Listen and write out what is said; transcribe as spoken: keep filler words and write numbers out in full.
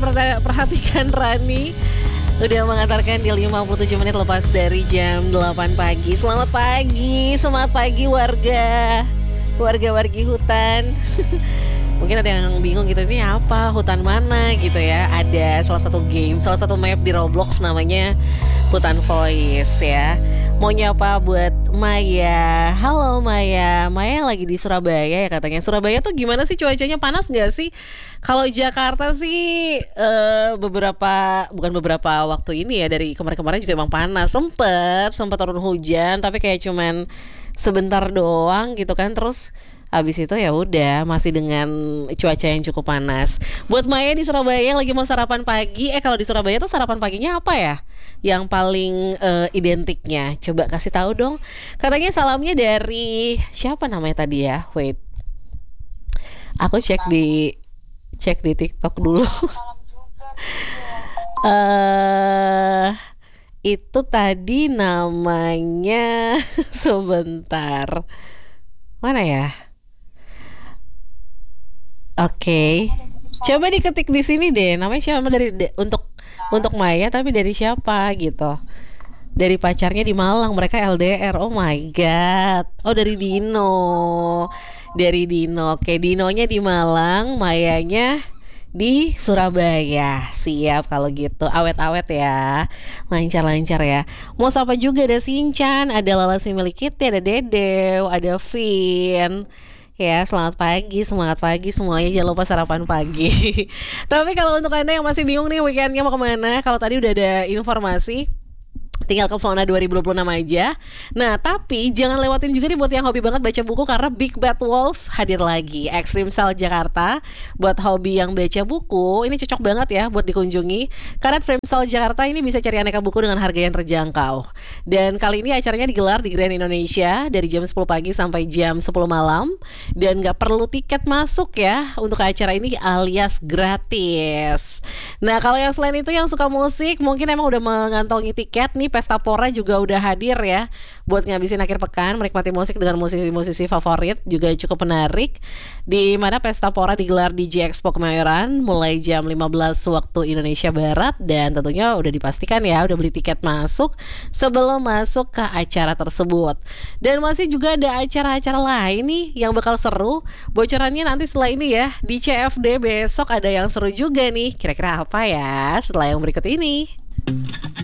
perhatikan Rani udah mengantarkan di lima puluh tujuh menit lepas dari jam delapan pagi. Selamat pagi, semangat pagi warga Warga-wargi hutan. Mungkin ada yang bingung gitu, ini apa, hutan mana gitu ya. Ada salah satu game, salah satu map di Roblox namanya Hutan Voice ya. Mau nyapa buat Maya. Halo Maya. Maya lagi di Surabaya ya katanya. Surabaya tuh gimana sih cuacanya, panas gak sih? Kalau Jakarta sih uh, beberapa, bukan beberapa waktu ini ya, dari kemarin-kemarin juga emang panas. Sempet, sempet turun hujan, tapi kayak cuman sebentar doang gitu kan. Terus habis itu ya udah masih dengan cuaca yang cukup panas. Buat Maya di Surabaya yang lagi mau sarapan pagi, eh kalau di Surabaya tuh sarapan paginya apa ya? Yang paling uh, identiknya, coba kasih tahu dong. Katanya salamnya dari siapa namanya tadi ya? Wait, aku cek di cek di TikTok dulu. Eh uh, itu tadi namanya sebentar. Mana ya? Oke, okay. Coba diketik di sini deh. Namanya siapa dari de, untuk untuk Maya, tapi dari siapa gitu? Dari pacarnya di Malang, mereka L D R. Oh my god. Oh dari Dino, dari Dino. Oke, Dinonya di Malang, Mayanya di Surabaya. Siap kalau gitu, awet-awet ya, lancar-lancar ya. Mau sapa juga ada Sinchan, ada Lala si milik kita, ada Dedew, ada Vin. Ya, selamat pagi, semangat pagi semuanya. Jangan lupa sarapan pagi. Tapi kalau untuk Anda yang masih bingung nih weekendnya mau kemana, kalau tadi udah ada informasi, tinggal ke Fauna dua ribu dua puluh enam aja. Nah, tapi jangan lewatin juga nih buat yang hobi banget baca buku, karena Big Bad Wolf hadir lagi. Extreme Sale Jakarta. Buat hobi yang baca buku, ini cocok banget ya buat dikunjungi. Karena Extreme Sale Jakarta ini bisa cari aneka buku dengan harga yang terjangkau. Dan kali ini acaranya digelar di Grand Indonesia dari jam sepuluh pagi sampai jam sepuluh malam. Dan gak perlu tiket masuk ya untuk acara ini, alias gratis. Nah, kalau yang selain itu yang suka musik, mungkin emang udah mengantongi tiket nih, Pesta Pora juga udah hadir ya buat ngabisin akhir pekan, menikmati musik dengan musisi-musisi favorit, juga cukup menarik. Di mana Pesta Pora digelar di J Expo Kemayoran mulai jam lima belas waktu Indonesia Barat, dan tentunya udah dipastikan ya udah beli tiket masuk sebelum masuk ke acara tersebut. Dan masih juga ada acara-acara lain nih yang bakal seru. Bocorannya nanti setelah ini ya. Di C F D besok ada yang seru juga nih. Kira-kira apa ya setelah yang berikut ini?